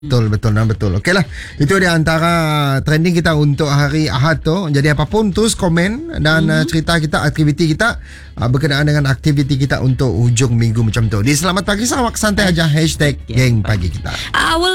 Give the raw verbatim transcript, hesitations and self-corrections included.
Betul, betul dan betul. Okeylah. Itu dia antara trending kita untuk hari Ahad tu. Jadi apapun terus komen dan mm-hmm. uh, cerita kita, aktiviti kita uh, berkenaan dengan aktiviti kita untuk hujung minggu macam tu. Di Selamat Pagi Sarawak, santai aja hashtag Geng Pagi Kita. Awal